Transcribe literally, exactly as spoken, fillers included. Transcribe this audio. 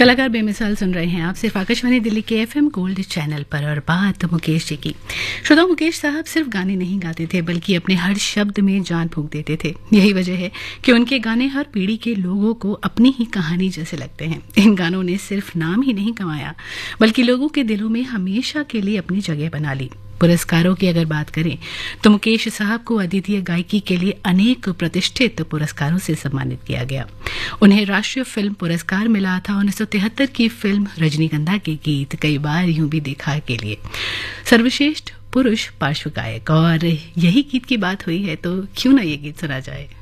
कलाकार बेमिसाल सुन रहे हैं आप सिर्फ आकाशवाणी दिल्ली के एफएम गोल्ड चैनल पर। और बात मुकेश जी की। श्रोता, मुकेश साहब सिर्फ गाने नहीं गाते थे बल्कि अपने हर शब्द में जान फूंक देते थे। यही वजह है कि उनके गाने हर पीढ़ी के लोगों को अपनी ही कहानी जैसे लगते हैं। इन गानों ने सिर्फ नाम ही नहीं कमाया बल्कि लोगों के दिलों में हमेशा के लिए अपनी जगह बना ली। पुरस्कारों की अगर बात करें तो मुकेश साहब को अद्वितीय गायकी के लिए अनेक प्रतिष्ठित पुरस्कारों से सम्मानित किया गया। उन्हें राष्ट्रीय फिल्म पुरस्कार मिला था उन्नीस सौ तिहत्तर की फिल्म रजनीगंधा के गीत कई बार यूं भी देखा के लिए सर्वश्रेष्ठ पुरुष पार्श्व गायक। और यही गीत की बात हुई है तो क्यों ना ये गीत सुना जाए।